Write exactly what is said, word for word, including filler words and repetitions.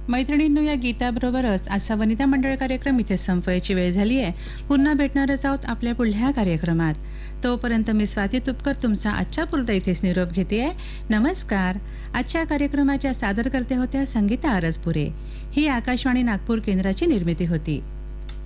मैत्रिणींनो, या गीताबरोबरच आजचा वनिता मंडळ कार्यक्रम इथे संपवायची वेळ झाली आहे. पुन्हा भेटणारच आहोत आपल्या पुढल्या कार्यक्रमात. तोपर्यंत मी स्वाती तुपकर तुमचा आजच्या पुरता इथेच निरोप घेते आहे. नमस्कार. आजच्या कार्यक्रमाच्या सादरकर्त्या होत्या संगीता आरसपुरे. ही आकाशवाणी नागपूर केंद्राची निर्मिती होती.